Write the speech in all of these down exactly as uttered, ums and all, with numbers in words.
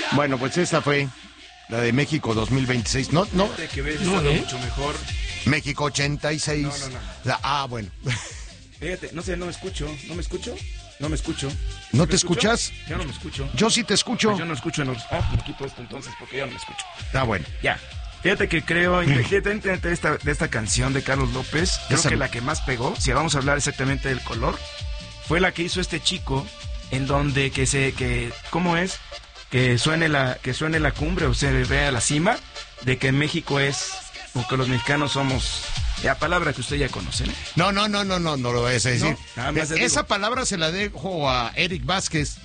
Bueno, pues esta fue la de México dos mil veintiséis. No, no. Que ves, no, ¿eh? mucho mejor. México ochenta y seis. No, no, no. La, ah, bueno. Fíjate, no sé, no me escucho. ¿No me escucho? No me escucho. ¿No ¿Me te escucho? escuchas? Yo no me escucho. Yo sí te escucho. Pues yo no escucho en los... Ah, me quito esto entonces porque yo no me escucho. Ah, bueno. Ya. Fíjate que creo, independientemente de esta, de esta canción de Carlos López, creo Esa... que la que más pegó, si vamos a hablar exactamente del color, fue la que hizo este chico, en donde que se, que, ¿cómo es? Que suene la, que suene la cumbre o se vea la cima, de que México es, o que los mexicanos somos, la palabra que usted ya conoce, ¿no? No, no, no, no, no, no lo vayas a decir. No, nada más te Esa digo. palabra se la dejo a Eric Vázquez.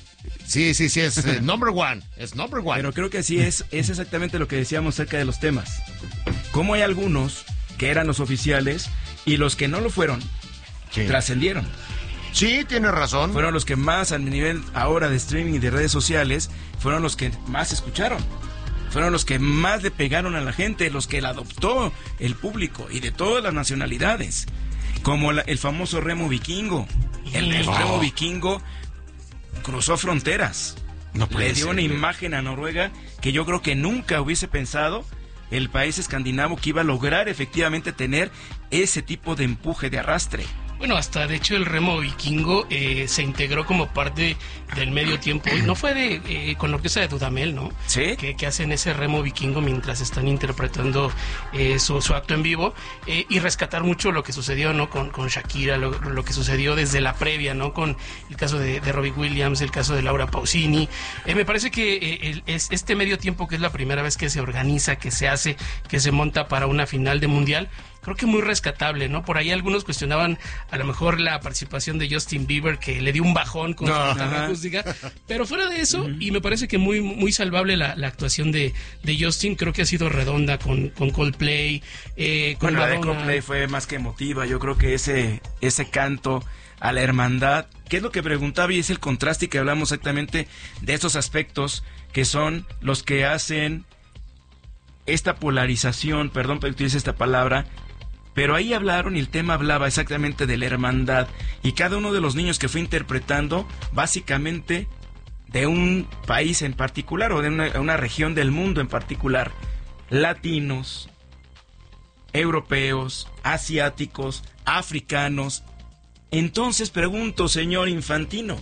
Sí, sí, sí, es eh, number one, es number one. Pero creo que sí es, es exactamente lo que decíamos acerca de los temas. Cómo hay algunos que eran los oficiales y los que no lo fueron, Sí. trascendieron. Sí, tienes razón. Fueron los que más, a nivel ahora de streaming y de redes sociales, fueron los que más escucharon. Fueron los que más le pegaron a la gente, los que la adoptó el público y de todas las nacionalidades. Como la- el famoso remo vikingo. El, el Oh. remo vikingo cruzó fronteras. No puede Le dio ser, una güey. imagen a Noruega que yo creo que nunca hubiese pensado el país escandinavo que iba a lograr efectivamente tener ese tipo de empuje, de arrastre. Bueno, hasta de hecho el remo vikingo eh, se integró como parte del medio tiempo. No fue de eh, con la orquesta de Dudamel, ¿no? Sí. Que, que hacen ese remo vikingo mientras están interpretando eh, su, su acto en vivo eh, y rescatar mucho lo que sucedió, ¿no? Con, con Shakira, lo, lo que sucedió desde la previa, ¿no? Con el caso de, de Robbie Williams, el caso de Laura Pausini. Eh, me parece que eh, el- es este medio tiempo, que es la primera vez que se organiza, que se hace, que se monta para una final de mundial, creo que muy rescatable, ¿no? Por ahí algunos cuestionaban a lo mejor la participación de Justin Bieber, que le dio un bajón con No, su guitarra ajá. acústica, pero fuera de eso, y me parece que muy muy salvable la, la actuación de, de Justin, creo que ha sido redonda con, con Coldplay, eh, con Bueno, la de Madonna. Coldplay fue más que emotiva. Yo creo que ese, ese canto a la hermandad, que es lo que preguntaba y es el contraste que hablamos exactamente de estos aspectos que son los que hacen esta polarización, perdón que utilice esta palabra, pero ahí hablaron y el tema hablaba exactamente de la hermandad y cada uno de los niños que fue interpretando básicamente de un país en particular o de una, una región del mundo en particular, latinos, europeos, asiáticos, africanos. Entonces pregunto, señor Infantino,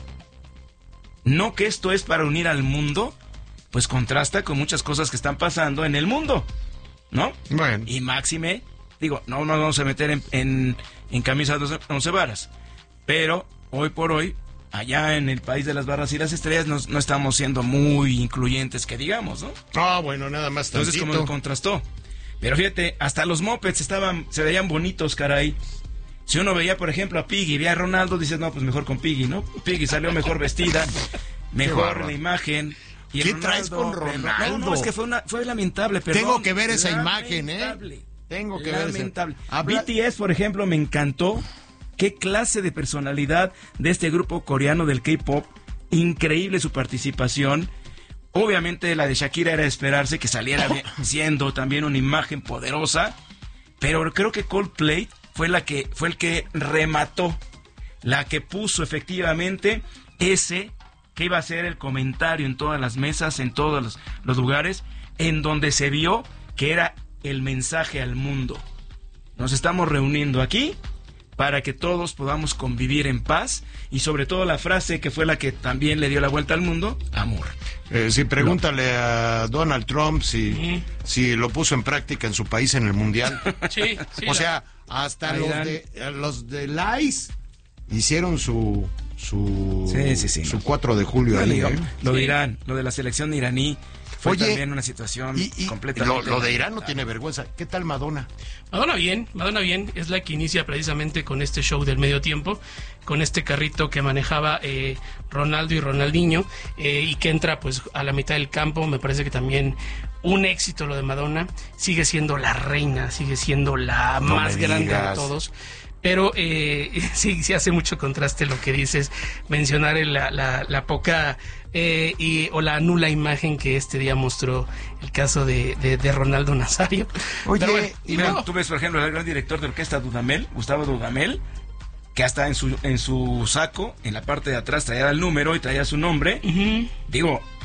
¿no que esto es para unir al mundo? Pues contrasta con muchas cosas que están pasando en el mundo, ¿no? Bueno. Y máxime, digo, no nos vamos a meter en, en, en camisas de once varas, pero hoy por hoy, allá en el país de las barras y las estrellas, no, no estamos siendo muy incluyentes, que digamos, ¿no? Ah, bueno, nada más tantito. Entonces, como contrastó. Pero fíjate, hasta los mopeds estaban, se veían bonitos, caray. Si uno veía, por ejemplo, a Piggy, veía a Ronaldo, dices, no, pues mejor con Piggy, ¿no? Piggy salió mejor vestida, mejor bárbaro. la imagen. Y ¿Qué Ronaldo- traes con Ronaldo? No, no, es que fue, una, fue lamentable, perdón. Tengo que ver esa imagen, ¿eh? Lamentable. Tengo que ver esa- Lamentable. Habla- B T S, por ejemplo, me encantó. Qué clase de personalidad de este grupo coreano del K-pop. Increíble su participación. Obviamente la de Shakira era de esperarse que saliera bien, siendo también una imagen poderosa. Pero creo que Coldplay fue la que fue el que remató, la que puso efectivamente ese que iba a ser el comentario en todas las mesas, en todos los, los lugares, en donde se vio que era el mensaje al mundo. Nos estamos reuniendo aquí para que todos podamos convivir en paz y sobre todo la frase que fue la que también le dio la vuelta al mundo, amor. Eh, sí, pregúntale a Donald Trump si, si lo puso en práctica en su país en el Mundial. Sí, sí, O la- sea, hasta Ahí los dan. de, eh, los de Lice hicieron su su, Sí, sí, sí, su no. cuatro de julio Bueno, ahí, digo, ¿eh? lo de Sí. Irán, lo de la selección iraní, fue Oye, también una situación Y, y completamente... lo, lo de Irán no tiene vergüenza. ¿Qué tal Madonna? Madonna bien, Madonna bien, es la que inicia precisamente con este show del medio tiempo, con este carrito que manejaba eh, Ronaldo y Ronaldinho, eh, y que entra pues a la mitad del campo. Me parece que también un éxito lo de Madonna, sigue siendo la reina, sigue siendo la No más me grande de digas. todos. Pero eh, sí, sí hace mucho contraste lo que dices, mencionar el- la, la, la poca eh, y, o la nula imagen que este día mostró el caso de, de, de Ronaldo Nazario. Oye, Pero bueno, Y y mira, luego- tú ves, por ejemplo, el gran director de orquesta Dudamel, Gustavo Dudamel, que hasta en su en su saco, en la parte de atrás, traía el número y traía su nombre. Ujú. Digo,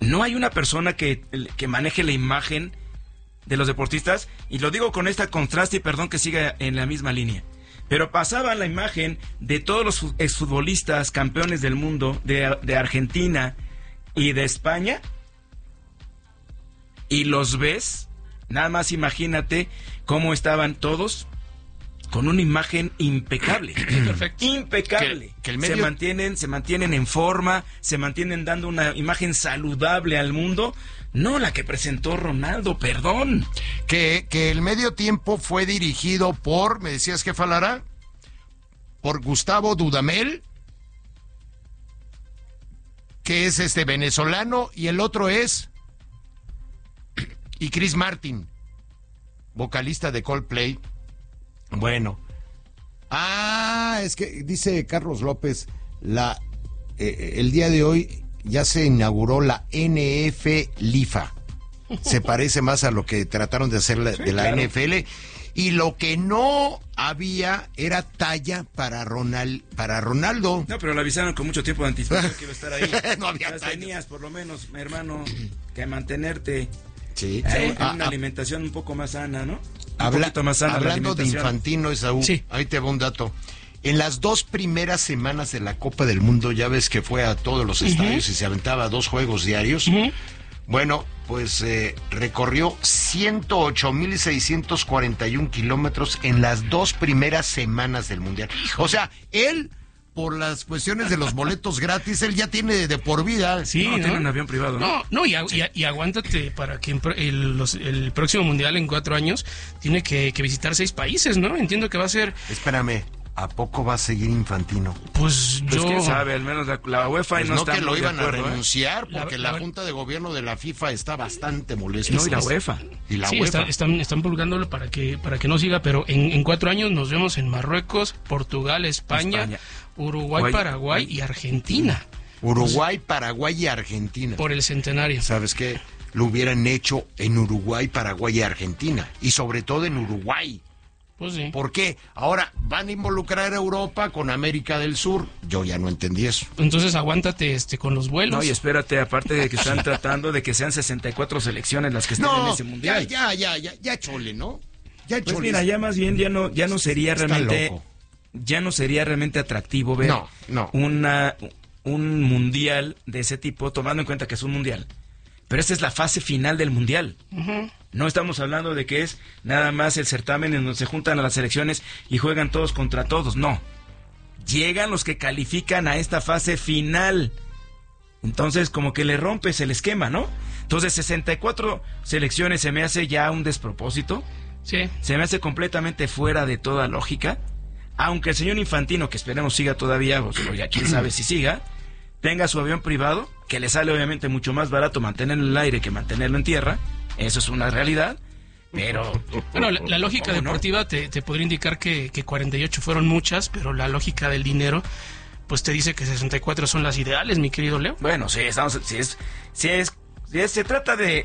no hay una persona que, que maneje la imagen de los deportistas, y lo digo con esta contraste y perdón que siga en la misma línea, pero pasaban la imagen de todos los exfutbolistas campeones del mundo de, de Argentina y de España, y los ves, nada más imagínate cómo estaban todos con una imagen impecable. Perfecto. Impecable. Que, que el medio... Se mantienen, se mantienen en forma, se mantienen dando una imagen saludable al mundo. No la que presentó Ronaldo, perdón. Que, que el medio tiempo fue dirigido por, ¿me decías que falara? Por Gustavo Dudamel, que es este venezolano, y el otro es... y Chris Martin, vocalista de Coldplay. Bueno. Ah, es que dice Carlos López, la eh, el día de hoy ya se inauguró la N F L I F A. Se parece más a lo que trataron de hacer la, sí, de la claro. N F L. Y lo que no había era talla para Ronald, para Ronaldo. No, pero le avisaron con mucho tiempo de anticipación que iba a estar ahí. No había ya talla. Tenías por lo menos, mi hermano, que mantenerte sí. en Sí. una Ah, alimentación un poco más sana, ¿no? Habla, más sana hablando de Infantino, Esaú, sí. Ahí te va un dato. En las dos primeras semanas de la Copa del Mundo, ya ves que fue a todos los estadios uh-huh. y se aventaba dos juegos diarios. Uh-huh. Bueno, pues eh, recorrió ciento ocho mil seiscientos cuarenta y un kilómetros en las dos primeras semanas del Mundial. O sea, él, por las cuestiones de los boletos gratis, él ya tiene de por vida. Sí, no, ¿no? tiene un avión privado. No, no, no y, sí. y, y aguántate para que el, los, el próximo Mundial en cuatro años tiene que, que visitar seis países, ¿no? Entiendo que va a ser... Espérame. ¿A poco va a seguir Infantino? Pues yo... Pues quién sabe, al menos la, la UEFA pues no, no está que lo iban acuerdo, a renunciar, ¿eh? porque la, la, la Junta de Gobierno de la FIFA está bastante molesta. No, y la UEFA. Y la sí, UEFA. Está, están, están pulgándolo para que para que no siga, pero en, en cuatro años nos vemos en Marruecos, Portugal, España, España. Uruguay, Guay, Paraguay Guay. y Argentina. Uruguay, Paraguay y Argentina. Por el centenario. ¿Sabes qué? Lo hubieran hecho en Uruguay, Paraguay y Argentina. Y sobre todo en Uruguay. Pues sí. ¿Por qué? Ahora van a involucrar a Europa con América del Sur. Yo ya no entendí eso. Entonces aguántate este con los vuelos. No, y espérate, aparte de que están tratando de que sean sesenta y cuatro selecciones las que estén no, en ese mundial. Ya, ya, ya, ya, ya chole, ¿no? Ya pues chole. mira, ya más bien ya no, ya no sería Está realmente, loco. ya no sería realmente atractivo ver no, no. una un mundial de ese tipo, tomando en cuenta que es un mundial. Pero esta es la fase final del mundial. Uh-huh. No estamos hablando de que es nada más el certamen en donde se juntan a las selecciones y juegan todos contra todos. No. Llegan los que califican a esta fase final. Entonces, como que le rompes el esquema, ¿no? Entonces, sesenta y cuatro selecciones se me hace ya un despropósito. Sí. Se me hace completamente fuera de toda lógica. Aunque el señor Infantino, que esperemos siga todavía, o ya quién sabe si siga, tenga su avión privado, que le sale obviamente mucho más barato mantenerlo en el aire que mantenerlo en tierra. Eso es una realidad, pero... Bueno, la, la lógica deportiva no? te, te podría indicar que, que cuarenta y ocho fueron muchas, pero la lógica del dinero, pues te dice que sesenta y cuatro son las ideales, mi querido Leo. Bueno, sí, estamos, si es, si es, si es, se trata de,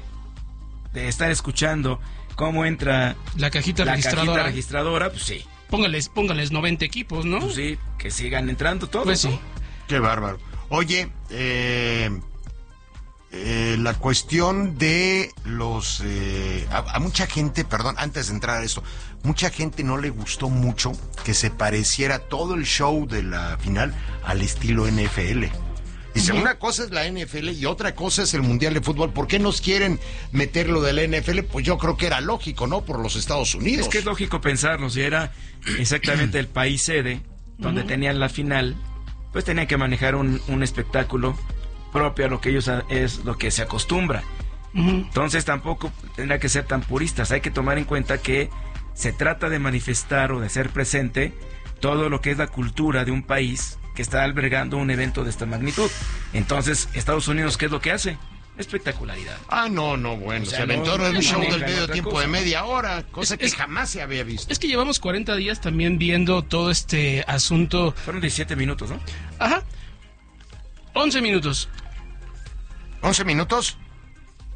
de estar escuchando cómo entra la cajita la registradora. cajita registradora, pues sí. Póngales, póngales noventa equipos, ¿no? Pues sí, que sigan entrando todos. Pues sí. ¿no? Qué bárbaro. Oye, eh, eh, la cuestión de los... Eh, a, a mucha gente, perdón, antes de entrar a esto, mucha gente no le gustó mucho que se pareciera todo el show de la final al estilo N F L. Dice, uh-huh. Una cosa es la N F L y otra cosa es el Mundial de Fútbol. ¿Por qué nos quieren meter lo de la N F L? Pues yo creo que era lógico, ¿no? Por los Estados Unidos. Es que es lógico pensarlo, si era exactamente el país sede donde uh-huh. tenían la final, pues tenían que manejar un, un espectáculo propio a lo que ellos a, es lo que se acostumbra. Uh-huh. Entonces tampoco tendrá que ser tan puristas. Hay que tomar en cuenta que se trata de manifestar o de hacer presente todo lo que es la cultura de un país que está albergando un evento de esta magnitud. Entonces, Estados Unidos, ¿qué es lo que hace? Espectacularidad. Ah, no, no, bueno, o sea, se aventó no, un no show del medio tiempo cosa. de media hora, cosa es, que es, jamás se había visto. Es que llevamos cuarenta días también viendo todo este asunto. Fueron diecisiete minutos, ¿no? Ajá. once minutos. ¿once minutos?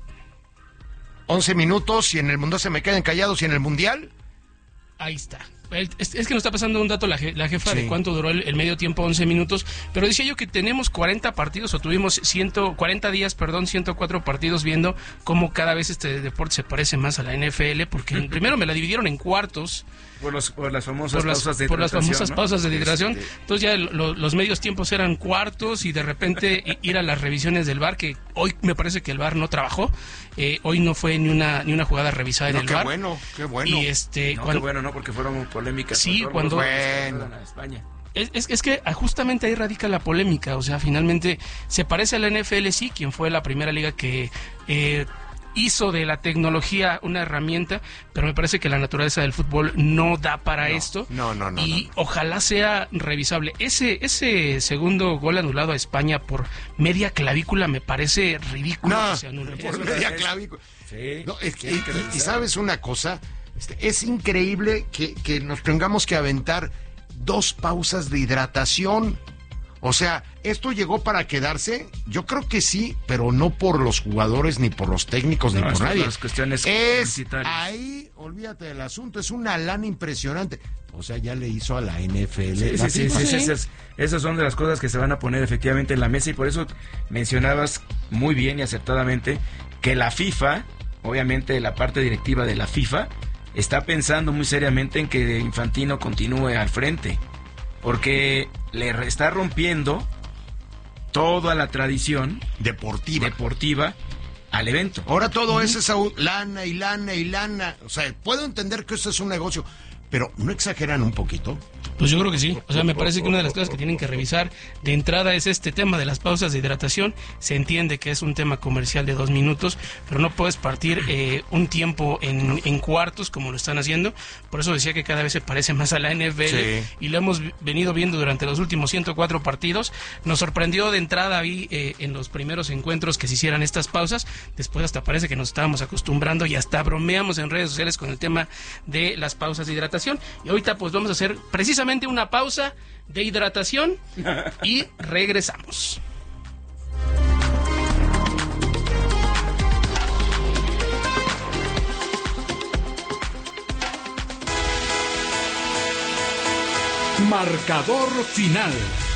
¿once minutos y en el mundo se me quedan callados y en el Mundial? Ahí está. Es, es que nos está pasando un dato la, je, la jefa sí. de cuánto duró el, el medio tiempo, once minutos, pero decía yo que tenemos cuarenta partidos, o tuvimos ciento cuarenta días, perdón, ciento cuatro partidos viendo cómo cada vez este deporte se parece más a la N F L, porque primero me la dividieron en cuartos. Por, los, por las famosas por las, pausas de por las famosas ¿no? pausas de hidratación. Este... Entonces ya lo, los medios tiempos eran cuartos y de repente ir a las revisiones del V A R, que hoy me parece que el V A R no trabajó. Eh, hoy no fue ni una ni una jugada revisada no, en el qué V A R. Qué bueno, qué bueno. Y este, no, cuando... qué bueno, ¿no? Porque fueron polémicas. Sí, cuando... Bueno. España. Es, es, es que justamente ahí radica la polémica. O sea, finalmente se parece a la N F L, sí, quien fue la primera liga que... Eh, hizo de la tecnología una herramienta, pero me parece que la naturaleza del fútbol no da para no, esto. No, no, no. Y no, no. ojalá sea revisable. Ese ese segundo gol anulado a España por media clavícula me parece ridículo. No, que se anule. por media clavícula. Sí, no, es que, y, y, y sabes una cosa, es increíble que, que nos tengamos que aventar dos pausas de hidratación. O sea, ¿esto llegó para quedarse? Yo creo que sí, pero no por los jugadores, ni por los técnicos, ni no, por nadie. Las cuestiones es ahí, olvídate del asunto, es una lana impresionante. O sea, ya le hizo a la N F L. Sí, sí, sí, sí, sí, esas, esas son de las cosas que se van a poner efectivamente en la mesa y por eso mencionabas muy bien y acertadamente que la FIFA, obviamente la parte directiva de la FIFA, está pensando muy seriamente en que Infantino continúe al frente. Porque le está rompiendo toda la tradición deportiva deportiva al evento. Ahora todo uh-huh. es esa lana y lana y lana. O sea, puedo entender que esto es un negocio, pero ¿no exageran un poquito? Pues yo creo que sí. O sea, me parece que una de las cosas que tienen que revisar de entrada es este tema de las pausas de hidratación. Se entiende que es un tema comercial de dos minutos, pero no puedes partir eh, un tiempo en, en cuartos como lo están haciendo. Por eso decía que cada vez se parece más a la N F L sí. y lo hemos venido viendo durante los últimos ciento cuatro partidos. Nos sorprendió de entrada ahí eh, en los primeros encuentros que se hicieran estas pausas. Después hasta parece que nos estábamos acostumbrando y hasta bromeamos en redes sociales con el tema de las pausas de hidratación. Y ahorita pues vamos a hacer precisamente una pausa de hidratación y regresamos. Marcador final.